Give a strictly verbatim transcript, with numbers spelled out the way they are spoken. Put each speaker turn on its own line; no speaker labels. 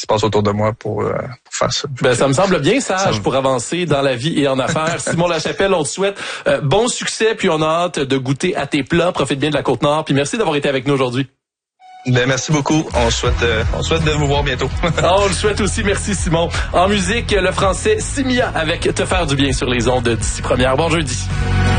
passe autour de moi pour, euh, pour faire ça.
Ben, ça me semble bien sage
ça...
pour avancer dans la vie et en affaires. Simon Lachapelle, on te souhaite euh, bon succès, puis on a hâte de goûter à tes plats. Profite bien de la Côte-Nord, puis merci d'avoir été avec nous aujourd'hui.
Ben, merci beaucoup. On souhaite, euh, on souhaite de vous voir bientôt.
Ah, on le souhaite aussi. Merci, Simon. En musique, le français Simia avec Te faire du bien sur les ondes d'ici première. Bon jeudi.